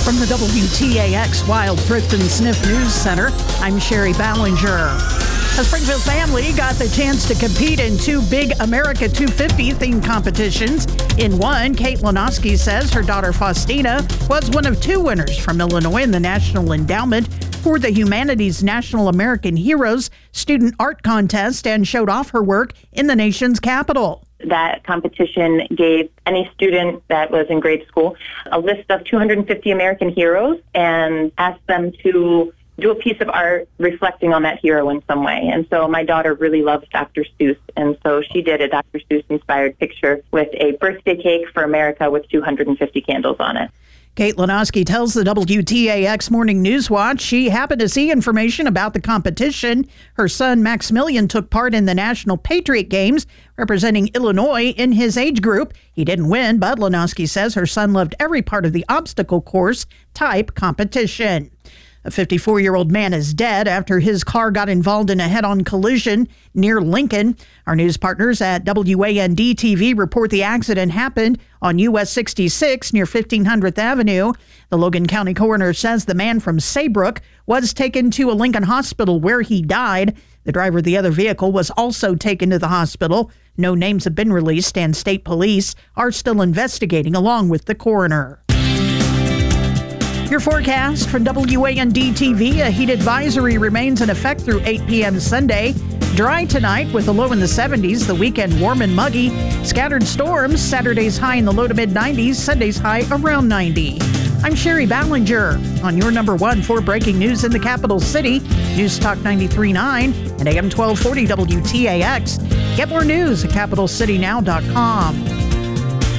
From the WTAX Wild Thrift and Sniff News Center, I'm Sherry Ballinger. A Springfield family got the chance to compete in two big America 250 themed competitions. In one, Kate Lanoski says her daughter Faustina was one of two winners from Illinois in the National Endowment for the Humanities National American Heroes Student Art Contest and showed off her work in the nation's capital. That competition gave any student that was in grade school a list of 250 American heroes and asked them to do a piece of art reflecting on that hero in some way. And so my daughter really loves Dr. Seuss, and so she did a Dr. Seuss-inspired picture with a birthday cake for America with 250 candles on it. Kate Lanoski tells the WTAX Morning News Watch she happened to see information about the competition. Her son Maximilian took part in the National Patriot Games representing Illinois in his age group. He didn't win, but Lanoski says her son loved every part of the obstacle course type competition. A 54-year-old man is dead after his car got involved in a head-on collision near Lincoln. Our news partners at WAND-TV report the accident happened on US 66 near 1500th Avenue. The Logan County coroner says the man from Saybrook was taken to a Lincoln hospital where he died. The driver of the other vehicle was also taken to the hospital. No names have been released, and state police are still investigating along with the coroner. Your forecast from WAND-TV. A heat advisory remains in effect through 8 p.m. Sunday. Dry tonight with a low in the 70s. The weekend warm and muggy. Scattered storms. Saturday's high in the low to mid-90s. Sunday's high around 90. I'm Sherry Ballinger on your number one for breaking news in the capital city. News Talk 93.9 and AM 1240 WTAX. Get more news at CapitalCityNow.com.